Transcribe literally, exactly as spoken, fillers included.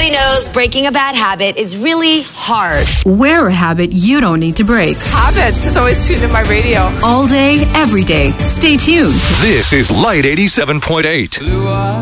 Everybody knows breaking a bad habit is really hard. Wear a habit you don't need to break. Habits is always tuned in my radio. All day, every day. Stay tuned. This is Light eighty-seven point eight.